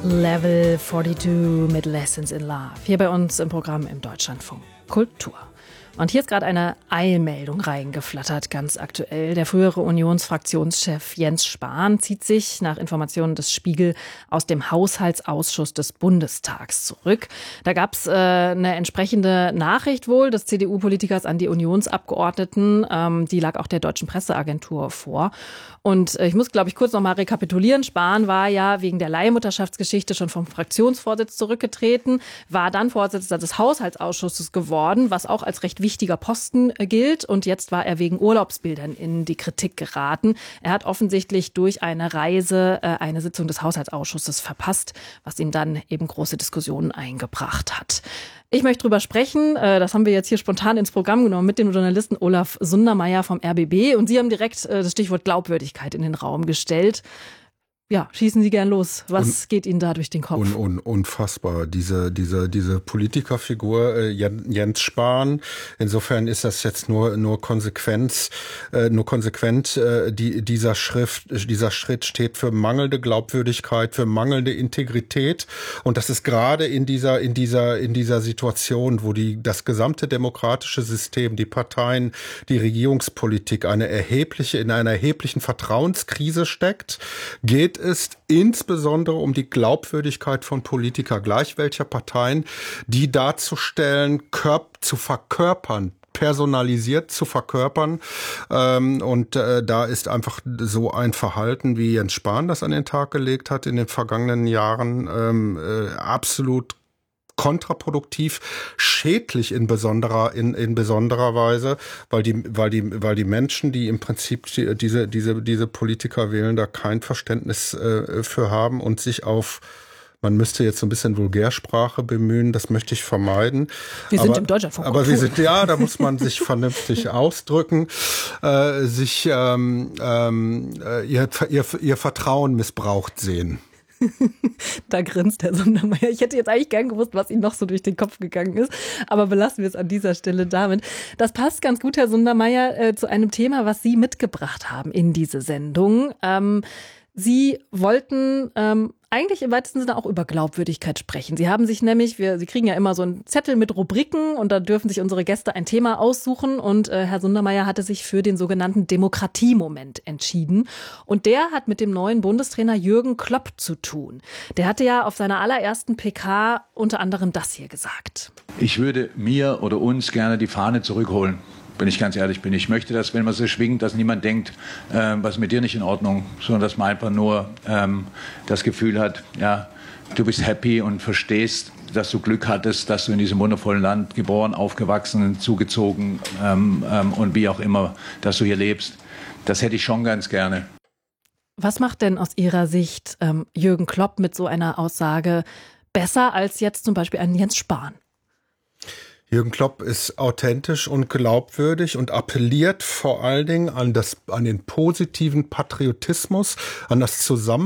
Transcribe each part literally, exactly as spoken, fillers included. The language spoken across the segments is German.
Level zweiundvierzig mit Lessons in Love. Hier bei uns im Programm im Deutschlandfunk Kultur. Und hier ist gerade eine Eilmeldung reingeflattert, ganz aktuell. Der frühere Unionsfraktionschef Jens Spahn zieht sich nach Informationen des Spiegel aus dem Haushaltsausschuss des Bundestags zurück. Da gab es äh, eine entsprechende Nachricht wohl des C D U-Politikers an die Unionsabgeordneten. Ähm, die lag auch der Deutschen Presseagentur vor. Und äh, ich muss, glaube ich, kurz noch mal rekapitulieren. Spahn war ja wegen der Leihmutterschaftsgeschichte schon vom Fraktionsvorsitz zurückgetreten, war dann Vorsitzender des Haushaltsausschusses geworden, was auch als recht wichtiger Posten gilt. Und jetzt war er wegen Urlaubsbildern in die Kritik geraten. Er hat offensichtlich durch eine Reise äh, eine Sitzung des Haushaltsausschusses verpasst, was ihm dann eben große Diskussionen eingebracht hat. Ich möchte drüber sprechen, äh, das haben wir jetzt hier spontan ins Programm genommen, mit dem Journalisten Olaf Sundermeier vom R B B. Und Sie haben direkt äh, das Stichwort Glaubwürdigkeit in den Raum gestellt. Ja, schießen Sie gern los. Was un, geht Ihnen da durch den Kopf? Un, un, unfassbar, diese, diese, diese Politikerfigur äh, Jens Spahn. Insofern ist das jetzt nur, nur Konsequenz, äh, nur konsequent. Äh, die, dieser Schrift, dieser Schritt steht für mangelnde Glaubwürdigkeit, für mangelnde Integrität. Und das ist gerade in dieser, in dieser, in dieser Situation, wo die, das gesamte demokratische System, die Parteien, die Regierungspolitik eine erhebliche, in einer erheblichen Vertrauenskrise steckt, geht ist insbesondere um die Glaubwürdigkeit von Politikern, gleich welcher Parteien, die darzustellen, körp- zu verkörpern, personalisiert zu verkörpern. Ähm, und äh, da ist einfach so ein Verhalten, wie Jens Spahn das an den Tag gelegt hat in den vergangenen Jahren, ähm, äh, absolut kontraproduktiv, schädlich in besonderer in in besonderer Weise, weil die weil die weil die Menschen, die im Prinzip die, diese diese diese Politiker wählen, da kein Verständnis äh, für haben und sich auf, man müsste jetzt so ein bisschen Vulgärsprache bemühen, das möchte ich vermeiden. Wir aber, sind im Deutschlandfunk. Aber wir sind, ja, da muss man sich vernünftig ausdrücken, äh, sich ähm, ähm, ihr, ihr ihr Vertrauen missbraucht sehen. Da grinst Herr Sundermeier. Ich hätte jetzt eigentlich gern gewusst, was Ihnen noch so durch den Kopf gegangen ist, aber belassen wir es an dieser Stelle damit. Das passt ganz gut, Herr Sundermeier, äh, zu einem Thema, was Sie mitgebracht haben in diese Sendung. Ähm, Sie wollten ähm, eigentlich im weitesten Sinne auch über Glaubwürdigkeit sprechen. Sie haben sich nämlich, wir, Sie kriegen ja immer so einen Zettel mit Rubriken und da dürfen sich unsere Gäste ein Thema aussuchen und äh, Herr Sundermeier hatte sich für den sogenannten Demokratiemoment entschieden und der hat mit dem neuen Bundestrainer Jürgen Klopp zu tun. Der hatte ja auf seiner allerersten P K unter anderem das hier gesagt. Ich würde mir oder uns gerne die Fahne zurückholen. Wenn ich ganz ehrlich bin. Ich möchte, dass, wenn man sie schwingt, dass niemand denkt, äh, was ist mit dir nicht in Ordnung, sondern dass man einfach nur ähm, das Gefühl hat, ja, du bist happy und verstehst, dass du Glück hattest, dass du in diesem wundervollen Land geboren, aufgewachsen, zugezogen ähm, ähm, und wie auch immer, dass du hier lebst. Das hätte ich schon ganz gerne. Was macht denn aus Ihrer Sicht ähm, Jürgen Klopp mit so einer Aussage besser als jetzt zum Beispiel ein Jens Spahn? Jürgen Klopp ist authentisch und glaubwürdig und appelliert vor allen Dingen an das, an den positiven Patriotismus, an das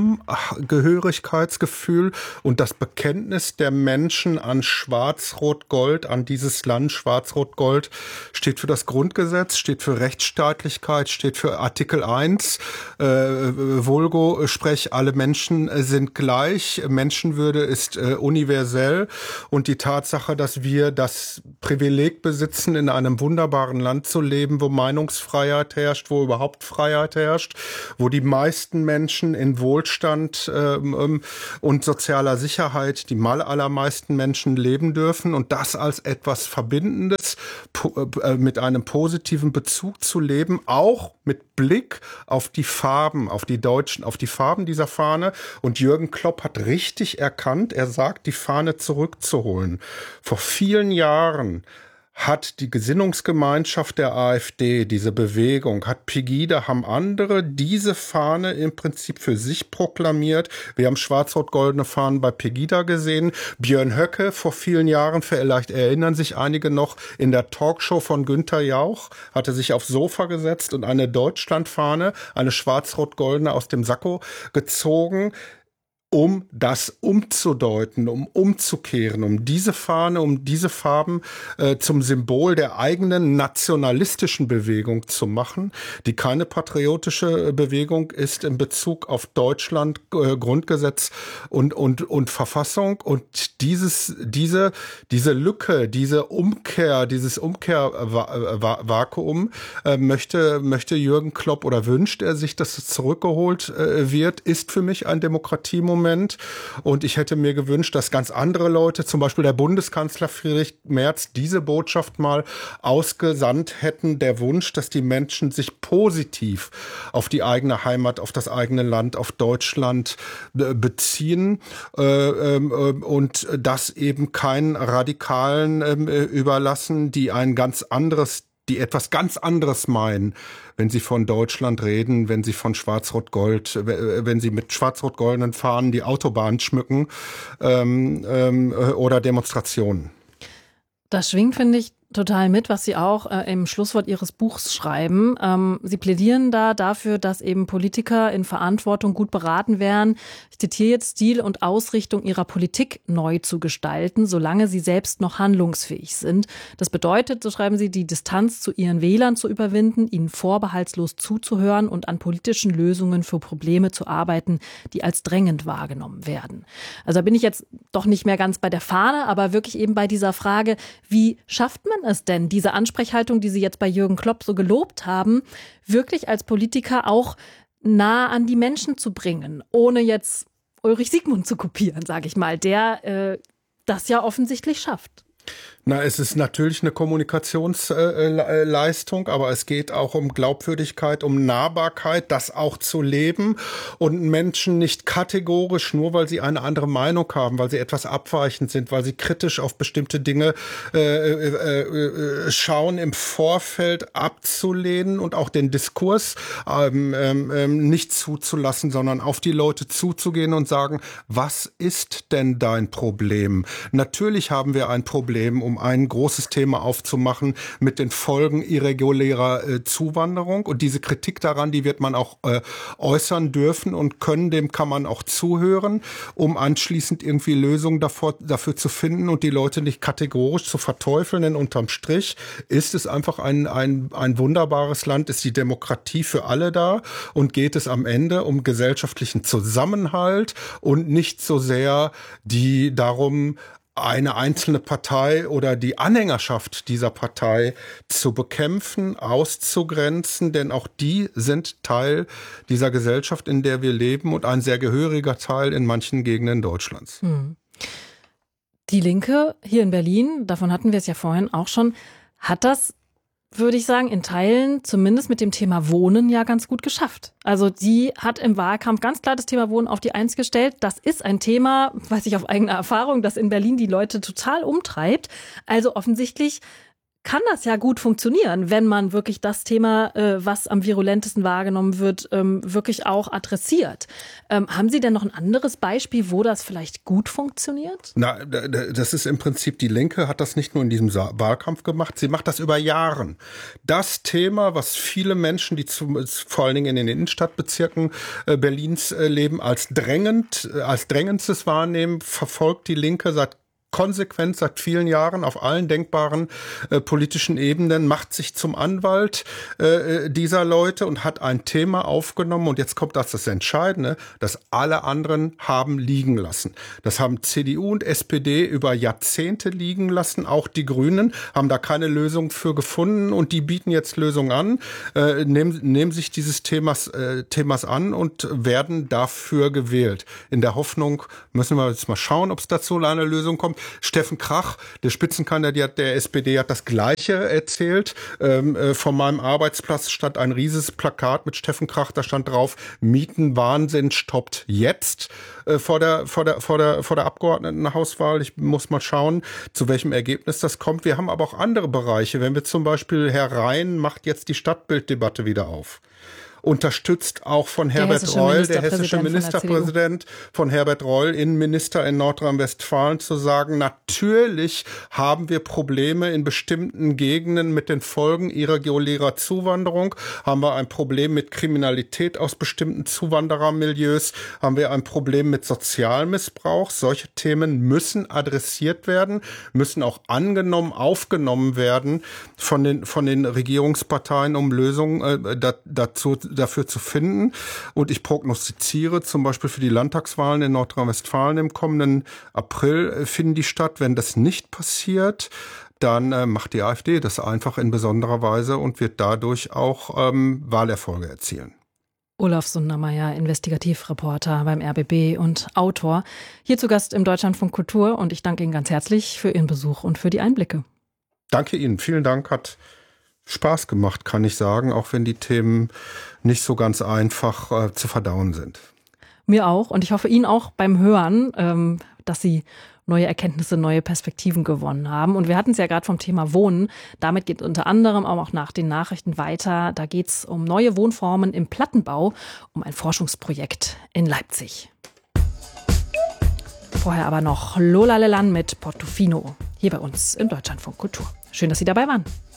Zusammengehörigkeitsgefühl und das Bekenntnis der Menschen an Schwarz-Rot-Gold, an dieses Land. Schwarz-Rot-Gold steht für das Grundgesetz, steht für Rechtsstaatlichkeit, steht für Artikel eins, äh, vulgo, sprech, alle Menschen sind gleich, Menschenwürde ist äh, universell und die Tatsache, dass wir das Privileg besitzen, in einem wunderbaren Land zu leben, wo Meinungsfreiheit herrscht, wo überhaupt Freiheit herrscht, wo die meisten Menschen in Wohlstand ähm, und sozialer Sicherheit, die mal allermeisten Menschen leben dürfen und das als etwas Verbindendes, äh, mit einem positiven Bezug zu leben, auch mit Blick auf die Farben, auf die deutschen, auf die Farben dieser Fahne. Und Jürgen Klopp hat richtig erkannt, er sagt, die Fahne zurückzuholen. Vor vielen Jahren hat die Gesinnungsgemeinschaft der AfD, diese Bewegung, hat Pegida, haben andere diese Fahne im Prinzip für sich proklamiert. Wir haben schwarz-rot-goldene Fahnen bei Pegida gesehen. Björn Höcke vor vielen Jahren, vielleicht erinnern sich einige noch, in der Talkshow von Günther Jauch, hatte sich aufs Sofa gesetzt und eine Deutschlandfahne, eine schwarz-rot-goldene aus dem Sakko gezogen. um das umzudeuten, um umzukehren, um diese Fahne, um diese Farben äh, zum Symbol der eigenen nationalistischen Bewegung zu machen, die keine patriotische Bewegung ist in Bezug auf Deutschland, äh, Grundgesetz und und und Verfassung. Und dieses diese diese Lücke, diese Umkehr, dieses Umkehrvakuum äh, möchte möchte Jürgen Klopp oder wünscht er sich, dass es zurückgeholt äh, wird, ist für mich ein Demokratiemoment. Und ich hätte mir gewünscht, dass ganz andere Leute, zum Beispiel der Bundeskanzler Friedrich Merz, diese Botschaft mal ausgesandt hätten. Der Wunsch, dass die Menschen sich positiv auf die eigene Heimat, auf das eigene Land, auf Deutschland beziehen und das eben keinen Radikalen überlassen, die ein ganz anderes die etwas ganz anderes meinen, wenn sie von Deutschland reden, wenn sie von Schwarz-Rot-Gold, wenn sie mit schwarz-rot-goldenen Fahnen die Autobahn schmücken ähm, ähm, oder Demonstrationen. Das schwingt, finde ich, total mit, was Sie auch äh, im Schlusswort Ihres Buchs schreiben. Ähm, Sie plädieren da dafür, dass eben Politiker in Verantwortung gut beraten wären, ich zitiere jetzt, Stil und Ausrichtung ihrer Politik neu zu gestalten, solange sie selbst noch handlungsfähig sind. Das bedeutet, so schreiben Sie, die Distanz zu ihren Wählern zu überwinden, ihnen vorbehaltslos zuzuhören und an politischen Lösungen für Probleme zu arbeiten, die als drängend wahrgenommen werden. Also da bin ich jetzt doch nicht mehr ganz bei der Fahne, aber wirklich eben bei dieser Frage, wie schafft man es denn, diese Ansprechhaltung, die Sie jetzt bei Jürgen Klopp so gelobt haben, wirklich als Politiker auch nah an die Menschen zu bringen, ohne jetzt Ulrich Siegmund zu kopieren, sage ich mal, der äh, das ja offensichtlich schafft? Na, es ist natürlich eine Kommunikationsleistung, aber es geht auch um Glaubwürdigkeit, um Nahbarkeit, das auch zu leben und Menschen nicht kategorisch, nur weil sie eine andere Meinung haben, weil sie etwas abweichend sind, weil sie kritisch auf bestimmte Dinge äh, äh, schauen, im Vorfeld abzulehnen und auch den Diskurs ähm, ähm, nicht zuzulassen, sondern auf die Leute zuzugehen und sagen, was ist denn dein Problem? Natürlich haben wir ein Problem, um ein großes Thema aufzumachen mit den Folgen irregulärer äh, Zuwanderung. Und diese Kritik daran, die wird man auch äh, äußern dürfen und können, dem kann man auch zuhören, um anschließend irgendwie Lösungen davor, dafür zu finden und die Leute nicht kategorisch zu verteufeln. Denn unterm Strich ist es einfach ein, ein, ein wunderbares Land, ist die Demokratie für alle da und geht es am Ende um gesellschaftlichen Zusammenhalt und nicht so sehr die darum, eine einzelne Partei oder die Anhängerschaft dieser Partei zu bekämpfen, auszugrenzen, denn auch die sind Teil dieser Gesellschaft, in der wir leben und ein sehr gehöriger Teil in manchen Gegenden Deutschlands. Hm. Die Linke hier in Berlin, davon hatten wir es ja vorhin auch schon, hat das, würde ich sagen, in Teilen zumindest mit dem Thema Wohnen ja ganz gut geschafft. Also die hat im Wahlkampf ganz klar das Thema Wohnen auf die Eins gestellt. Das ist ein Thema, weiß ich auf eigene Erfahrung, das in Berlin die Leute total umtreibt. Also offensichtlich kann das ja gut funktionieren, wenn man wirklich das Thema, äh, was am virulentesten wahrgenommen wird, ähm, wirklich auch adressiert. Ähm, haben Sie denn noch ein anderes Beispiel, wo das vielleicht gut funktioniert? Na, das ist im Prinzip, die Linke hat das nicht nur in diesem Wahlkampf gemacht, sie macht das über Jahre. Das Thema, was viele Menschen, die zu, vor allen Dingen in den Innenstadtbezirken äh, Berlins äh, leben, als drängend, äh, als drängendstes wahrnehmen, verfolgt die Linke seit konsequent seit vielen Jahren auf allen denkbaren äh, politischen Ebenen, macht sich zum Anwalt äh, dieser Leute und hat ein Thema aufgenommen. Und jetzt kommt das das Entscheidende, das alle anderen haben liegen lassen. Das haben C D U und S P D über Jahrzehnte liegen lassen. Auch die Grünen haben da keine Lösung für gefunden und die bieten jetzt Lösungen an, äh, nehmen, nehmen sich dieses Themas, äh, Themas an und werden dafür gewählt. In der Hoffnung, müssen wir jetzt mal schauen, ob es dazu eine Lösung kommt. Steffen Krach, der Spitzenkandidat der S P D, hat das Gleiche erzählt. Ähm, äh, von meinem Arbeitsplatz stand ein riesiges Plakat mit Steffen Krach, da stand drauf, Mietenwahnsinn stoppt jetzt äh, vor der, vor der, vor der, vor der Abgeordnetenhauswahl. Ich muss mal schauen, zu welchem Ergebnis das kommt. Wir haben aber auch andere Bereiche. Wenn wir zum Beispiel, Herr Rhein macht jetzt die Stadtbilddebatte wieder auf. unterstützt auch von Herbert Reul, der hessische Ministerpräsident von Herbert Reul, Innenminister in Nordrhein-Westfalen, zu sagen, natürlich haben wir Probleme in bestimmten Gegenden mit den Folgen irregulärer Zuwanderung, haben wir ein Problem mit Kriminalität aus bestimmten Zuwanderermilieus, haben wir ein Problem mit Sozialmissbrauch. Solche Themen müssen adressiert werden, müssen auch angenommen, aufgenommen werden von den, von den Regierungsparteien, um Lösungen äh, da, dazu, dafür zu finden. Und ich prognostiziere zum Beispiel für die Landtagswahlen in Nordrhein-Westfalen im kommenden April äh, finden die statt. Wenn das nicht passiert, dann äh, macht die AfD das einfach in besonderer Weise und wird dadurch auch ähm, Wahlerfolge erzielen. Olaf Sundermeier, Investigativreporter beim R B B und Autor, hier zu Gast im Deutschlandfunk Kultur, und ich danke Ihnen ganz herzlich für Ihren Besuch und für die Einblicke. Danke Ihnen, vielen Dank, hat Spaß gemacht, kann ich sagen, auch wenn die Themen nicht so ganz einfach äh, zu verdauen sind. Mir auch, und ich hoffe Ihnen auch beim Hören, ähm, dass Sie neue Erkenntnisse, neue Perspektiven gewonnen haben. Und wir hatten es ja gerade vom Thema Wohnen. Damit geht unter anderem auch nach den Nachrichten weiter. Da geht es um neue Wohnformen im Plattenbau, um ein Forschungsprojekt in Leipzig. Vorher aber noch Lola Lelan mit Portofino, hier bei uns im Deutschlandfunk Kultur. Schön, dass Sie dabei waren.